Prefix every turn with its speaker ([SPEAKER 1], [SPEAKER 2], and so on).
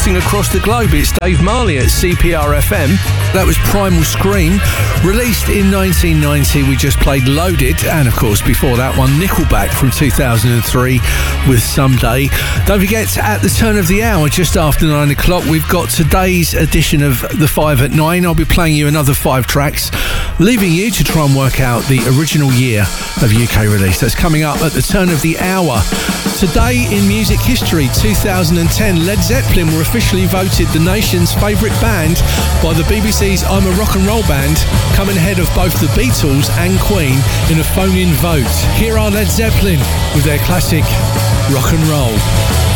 [SPEAKER 1] broadcasting across the globe. It's Dave Marley at CPR FM. That was Primal Scream, released in 1990. We just played Loaded, and of course before that one, Nickelback from 2003 with Someday. Don't forget, at the turn of the hour, just after 9 o'clock, we've got today's edition of The 5 at 9. I'll be playing you another 5 tracks, leaving you to try and work out the original year of UK release. That's coming up at the turn of the hour. Today in music history, 2010, Led Zeppelin were officially voted the nation's favourite band by the BBC's I'm a Rock and Roll Band, coming ahead of both the Beatles and Queen in a phone-in vote. Here are Led Zeppelin with their classic Rock and Roll.